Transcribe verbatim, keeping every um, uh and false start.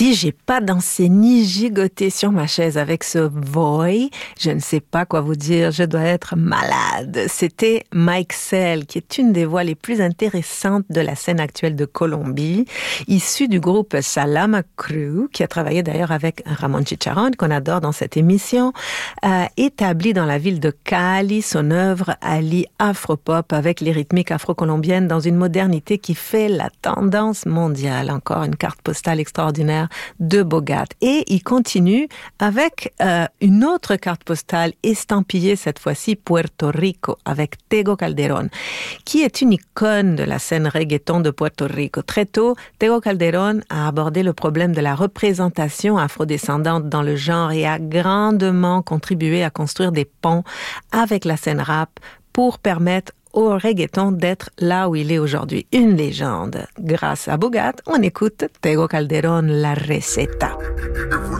Si j'ai pas dansé ni gigoté sur ma chaise avec ce voy, je ne sais pas quoi vous dire, je dois être malade. C'était Mike Sell, qui est une des voix les plus intéressantes de la scène actuelle de Colombie, issu du groupe Salama Crew, qui a travaillé d'ailleurs avec Ramon Chicharrón, qu'on adore dans cette émission, euh, établi dans la ville de Cali. Son œuvre allie afro-pop avec les rythmiques afro-colombiennes dans une modernité qui fait la tendance mondiale. Encore une carte postale extraordinaire de Bogat. Et il continue avec euh, une autre carte postale estampillée, cette fois-ci Puerto Rico, avec Tego Calderón, qui est une icône de la scène reggaeton de Puerto Rico. Très tôt, Tego Calderón a abordé le problème de la représentation afrodescendante dans le genre et a grandement contribué à construire des ponts avec la scène rap pour permettre au reggaeton d'être là où il est aujourd'hui, une légende. Grâce à Bogat, on écoute Tego Calderón, La Receta.